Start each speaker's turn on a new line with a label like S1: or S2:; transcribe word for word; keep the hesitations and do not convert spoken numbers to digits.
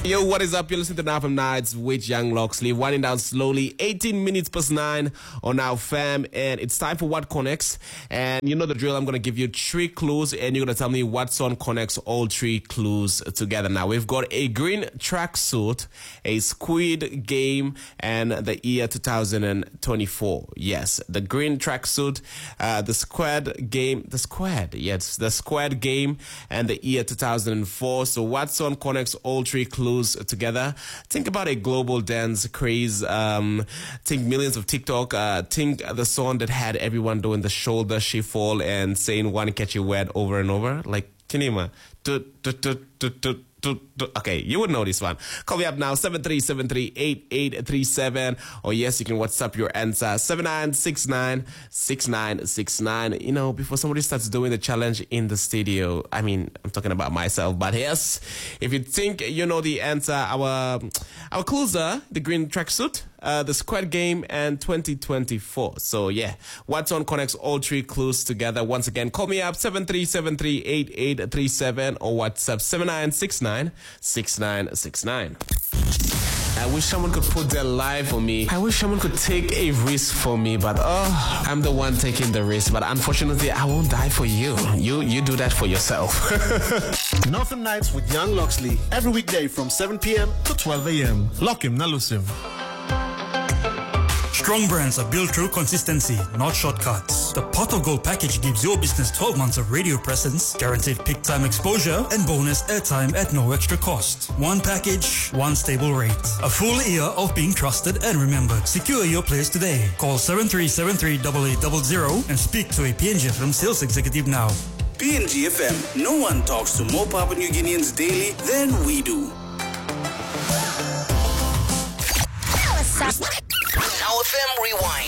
S1: Yo, what is up? You're listening to Now F M Nights with Young Loxley, winding down slowly, eighteen minutes past nine on Now F M, and it's time for What Connects. And you know the drill, I'm going to give you three clues, and you're going to tell me what song connects all three clues together. Now, we've got a green tracksuit, a Squid Game, and the year two thousand twenty-four. Yes, the green tracksuit, uh, the Squid Game, the Squid, yes, the Squid Game, and the year two thousand four. So what song connects all three clues together? Think about a global dance craze. Um, think millions of TikTok. Uh, think the song that had everyone doing the shoulder shuffle and saying one catchy word over and over. Like, Chinima. Okay, you would know this one. Call me up now, seven three seven three, eight eight three seven. Or yes, you can WhatsApp your answer, seven nine six nine, six nine six nine. You know, before somebody starts doing the challenge in the studio, I mean, I'm talking about myself, but yes, if you think you know the answer, our, our clues are the green tracksuit, uh, the Squid Game, and twenty twenty-four. So yeah, What's On connects all three clues together. Once again, call me up, seven three seven three, eight eight three seven, or WhatsApp seven nine six nine, six nine six nine. I wish someone could put their life for me. I wish someone could take a risk for me, but oh, I'm the one taking the risk. But unfortunately, I won't die for you. You you do that for yourself.
S2: Northern Nights with Young Loxley, every weekday from seven p.m. to twelve a.m. Lock him, Nalusive.
S3: Strong brands are built through consistency, not shortcuts. The Pot of Gold package gives your business twelve months of radio presence, guaranteed peak time exposure, and bonus airtime at no extra cost. One package, one stable rate. A full year of being trusted and remembered. Secure your place today. Call seven three seven three, eight eight zero zero and speak to a P N G F M sales executive now.
S4: P N G F M, no one talks to more Papua New Guineans daily than we do. Now F M Rewind.